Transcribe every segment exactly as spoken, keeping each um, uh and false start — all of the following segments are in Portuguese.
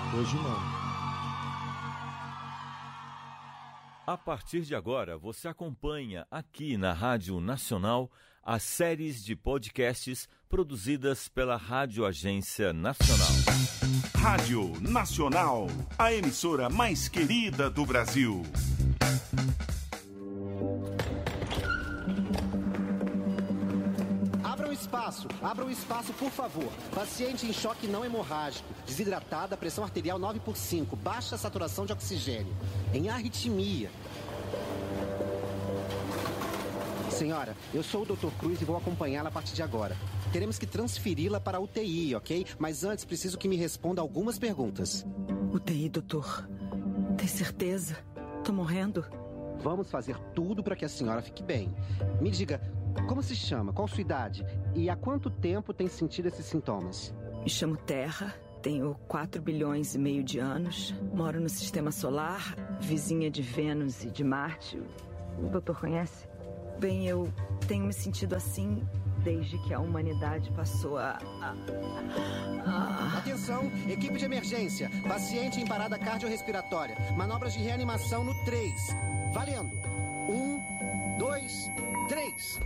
Hoje não. A partir de agora, você acompanha aqui na Rádio Nacional as séries de podcasts produzidas pela Rádio Agência Nacional. Rádio Nacional, a emissora mais querida do Brasil. Abra um espaço, abra um espaço, por favor. Paciente em choque não hemorrágico, desidratada, pressão arterial nove por cinco, baixa saturação de oxigênio, em arritmia. Senhora, eu sou o doutor Cruz e vou acompanhá-la a partir de agora. Teremos que transferi-la para a U T I, ok? Mas antes preciso que me responda algumas perguntas. U T I, doutor. Tem certeza? Tô morrendo? Vamos fazer tudo para que a senhora fique bem. Me diga, como se chama? Qual sua idade? E há quanto tempo tem sentido esses sintomas? Me chamo Terra, tenho quatro bilhões e meio de anos, moro no Sistema Solar, vizinha de Vênus e de Marte. O doutor conhece? Bem, eu tenho me sentido assim desde que a humanidade passou a... a, a... Atenção, equipe de emergência. Paciente em parada cardiorrespiratória. Manobras de reanimação no três. Valendo. Um, dois, três.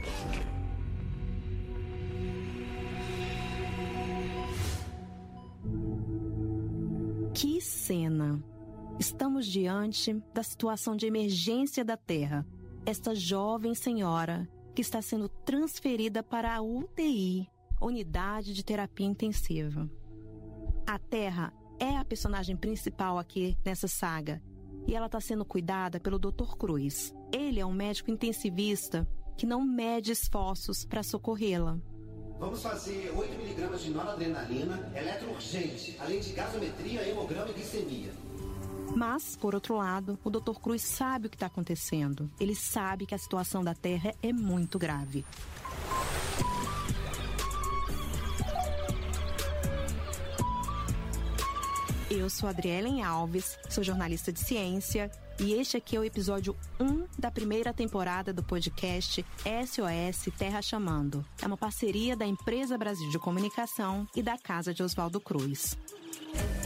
Que cena! Estamos diante da situação de emergência da Terra. Esta jovem senhora que está sendo transferida para a U T I, Unidade de Terapia Intensiva. A Terra é a personagem principal aqui nessa saga e ela está sendo cuidada pelo doutor Cruz. Ele é um médico intensivista que não mede esforços para socorrê-la. Vamos fazer oito miligramas de noradrenalina, eletrourgente, além de gasometria, hemograma e glicemia. Mas, por outro lado, o doutor Cruz sabe o que está acontecendo. Ele sabe que a situação da Terra é muito grave. Eu sou Adrielen Alves, sou jornalista de ciência e este aqui é o episódio um da primeira temporada do podcast S O S Terra Chamando. É uma parceria da Empresa Brasil de Comunicação e da Casa de Oswaldo Cruz.